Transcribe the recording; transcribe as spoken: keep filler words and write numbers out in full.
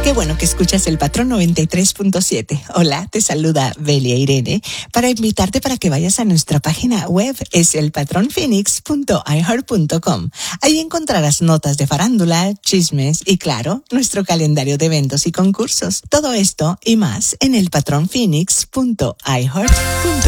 Qué bueno que escuchas el Patrón noventa y tres punto siete. Hola, te saluda Belia Irene para invitarte para que vayas a nuestra página web, es el patrón phoenix punto i heart punto com. Ahí encontrarás notas de farándula, chismes y, claro, nuestro calendario de eventos y concursos. Todo esto y más en el patrón phoenix punto i heart punto com.